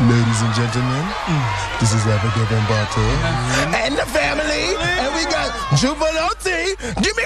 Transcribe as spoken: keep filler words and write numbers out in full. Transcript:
Ladies and gentlemen, this is Abigail Bambato and the family, and we got Jubilotti. Give me